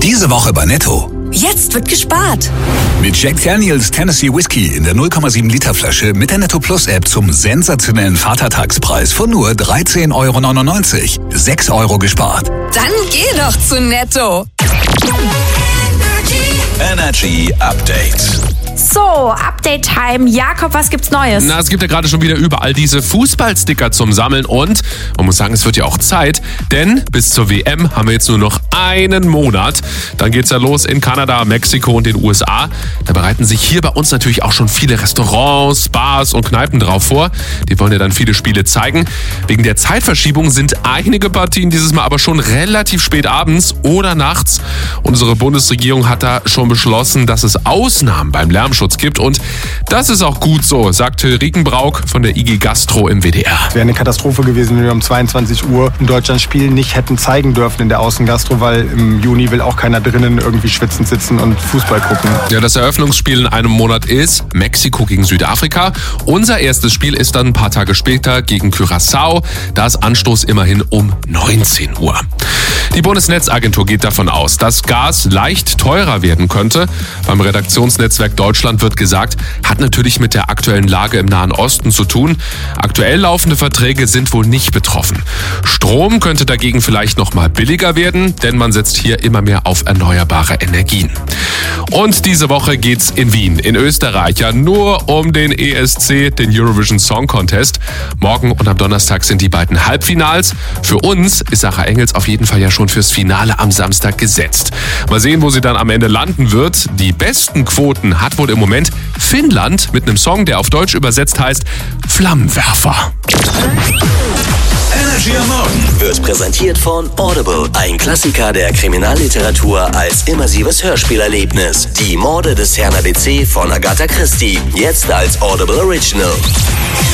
Diese Woche bei Netto. Jetzt wird gespart. Mit Jack Daniel's Tennessee Whiskey in der 0,7 Liter Flasche mit der Netto Plus App zum sensationellen Vatertagspreis von nur 13,99 €. 6 € gespart. Dann geh doch zu Netto. Energy Update. So, Update-Time. Jakob, was gibt's Neues? Es gibt ja gerade schon wieder überall diese Fußballsticker zum Sammeln und man muss sagen, es wird ja auch Zeit, denn bis zur WM haben wir jetzt nur noch einen Monat. Dann geht's ja los in Kanada, Mexiko und den USA. Da bereiten sich hier bei uns natürlich auch schon viele Restaurants, Bars und Kneipen drauf vor. Die wollen ja dann viele Spiele zeigen. Wegen der Zeitverschiebung sind einige Partien dieses Mal aber schon relativ spät abends oder nachts. Unsere Bundesregierung hat da schon beschlossen, dass es Ausnahmen beim Lärmschutz gibt und das ist auch gut so, sagt Till Riekenbrauch von der IG Gastro im WDR. Es wäre eine Katastrophe gewesen, wenn wir um 22 Uhr in Deutschland Spiel nicht hätten zeigen dürfen in der Außengastro, weil im Juni will auch keiner drinnen irgendwie schwitzend sitzen und Fußball gucken. Ja, das Eröffnungsspiel in einem Monat ist Mexiko gegen Südafrika. Unser erstes Spiel ist dann ein paar Tage später gegen Curaçao. Da ist Anstoß immerhin um 19 Uhr. Die Bundesnetzagentur geht davon aus, dass Gas leicht teurer werden könnte. Beim Redaktionsnetzwerk Deutschland wird gesagt, hat natürlich mit der aktuellen Lage im Nahen Osten zu tun. Aktuell laufende Verträge sind wohl nicht betroffen. Strom könnte dagegen vielleicht noch mal billiger werden, denn man setzt hier immer mehr auf erneuerbare Energien. Und diese Woche geht's in Wien, in Österreich, ja nur um den ESC, den Eurovision Song Contest. Morgen und am Donnerstag sind die beiden Halbfinals. Für uns ist Sarah Engels auf jeden Fall ja schon fürs Finale am Samstag gesetzt. Mal sehen, wo sie dann am Ende landen wird. Die besten Quoten hat wohl im Moment Finnland mit einem Song, der auf Deutsch übersetzt heißt Flammenwerfer. Energy am Morgen wird präsentiert von Audible, ein Klassiker der Kriminalliteratur als immersives Hörspielerlebnis. Die Morde des Herrn ABC von Agatha Christie, jetzt als Audible Original.